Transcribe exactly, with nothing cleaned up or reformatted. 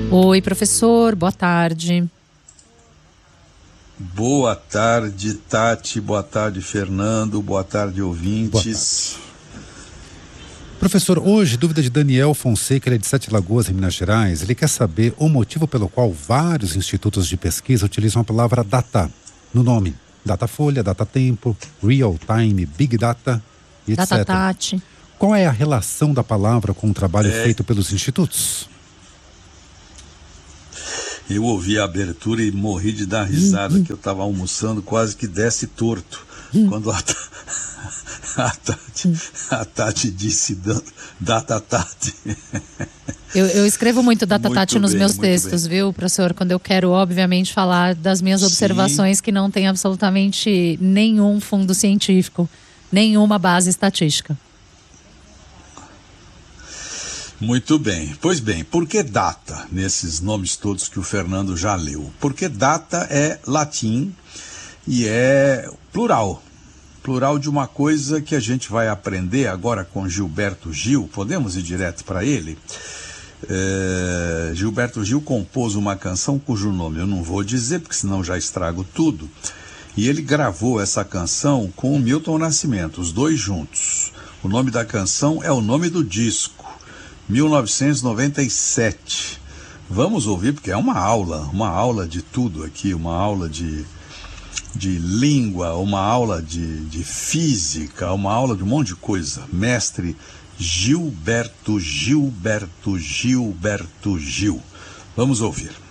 Oi, professor, boa tarde. Boa tarde, Tati, boa tarde, Fernando, boa tarde, ouvintes. Boa tarde. Professor, hoje, dúvida de Daniel Fonseca, ele é de Sete Lagoas, em Minas Gerais. Ele quer saber o motivo pelo qual vários institutos de pesquisa utilizam a palavra data no nome. Datafolha, Datatempo, Real Time, Big Data e etcétera. Datatati. Qual é a relação da palavra com o trabalho É... feito pelos institutos? Eu ouvi a abertura e morri de dar risada, uhum. que eu estava almoçando, quase que desce torto. Uhum. Quando a, a, Tati, a Tati disse Datatati. Eu, eu escrevo muito Datatati nos bem, meus textos, bem. viu, professor? Quando eu quero, obviamente, falar das minhas Sim. observações que não têm absolutamente nenhum fundo científico, nenhuma base estatística. Muito bem. Pois bem, por que data nesses nomes todos que o Fernando já leu? Porque data é latim e é plural. Plural de uma coisa que a gente vai aprender agora com Gilberto Gil. Podemos ir direto para ele? É, Gilberto Gil compôs uma canção cujo nome eu não vou dizer, porque senão já estrago tudo. E ele gravou essa canção com o Milton Nascimento, os dois juntos. O nome da canção é o nome do disco. mil novecentos e noventa e sete. Vamos ouvir, porque é uma aula, uma aula de tudo aqui, uma aula de, de língua, uma aula de, de física, uma aula de um monte de coisa. Mestre Gilberto, Gilberto, Gilberto Gil. Vamos ouvir.